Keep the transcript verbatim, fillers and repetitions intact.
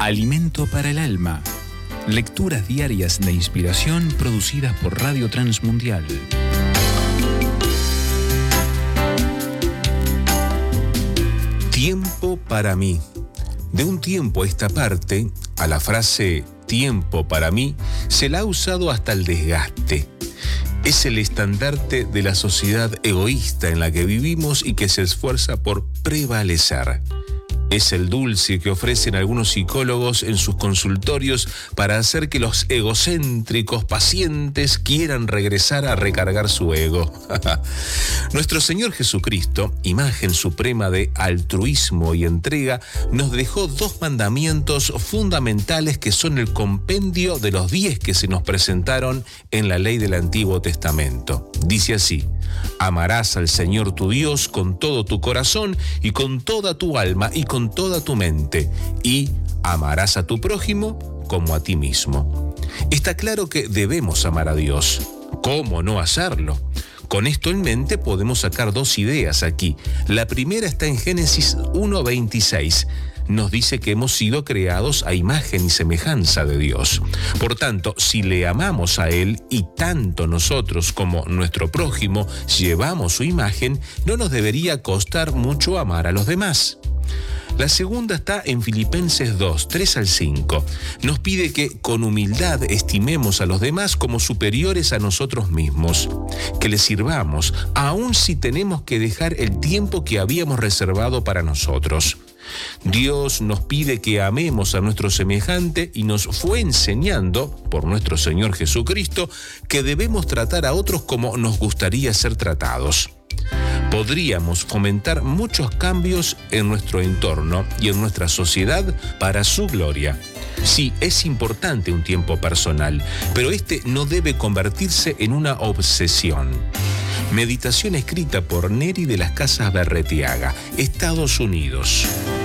Alimento para el alma. Lecturas diarias de inspiración producidas por Radio Transmundial. Tiempo para mí. De un tiempo a esta parte, a la frase tiempo para mí se la ha usado hasta el desgaste. Es el estandarte de la sociedad egoísta en la que vivimos y que se esfuerza por prevalecer. Es el dulce que ofrecen algunos psicólogos en sus consultorios para hacer que los egocéntricos pacientes quieran regresar a recargar su ego. Nuestro Señor Jesucristo, imagen suprema de altruismo y entrega, nos dejó dos mandamientos fundamentales que son el compendio de los diez que se nos presentaron en la ley del Antiguo Testamento. Dice así: amarás al Señor tu Dios con todo tu corazón y con toda tu alma y con toda tu mente, y amarás a tu prójimo como a ti mismo. Está claro que debemos amar a Dios. ¿Cómo no hacerlo? Con esto en mente podemos sacar dos ideas aquí. La primera está en Génesis uno veintiséis. Nos dice que hemos sido creados a imagen y semejanza de Dios. Por tanto, si le amamos a Él y tanto nosotros como nuestro prójimo llevamos su imagen, no nos debería costar mucho amar a los demás. La segunda está en Filipenses dos, tres al cinco. Nos pide que con humildad estimemos a los demás como superiores a nosotros mismos, que les sirvamos, aun si tenemos que dejar el tiempo que habíamos reservado para nosotros. Dios nos pide que amemos a nuestro semejante y nos fue enseñando, por nuestro Señor Jesucristo, que debemos tratar a otros como nos gustaría ser tratados. Podríamos fomentar muchos cambios en nuestro entorno y en nuestra sociedad para su gloria. Sí, es importante un tiempo personal, pero este no debe convertirse en una obsesión. Meditación escrita por Neri de las Casas Berretiaga, Estados Unidos.